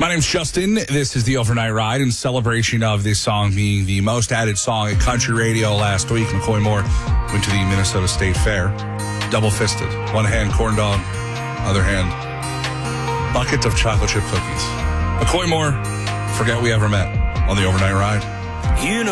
My name's Justin. This is the Overnight Ride in celebration of this song being the most added song at country radio last week. McCoy Moore went to the Minnesota State Fair, double-fisted. One hand, corn dog, other hand, bucket of chocolate chip cookies. McCoy Moore, forget we ever met on the Overnight Ride.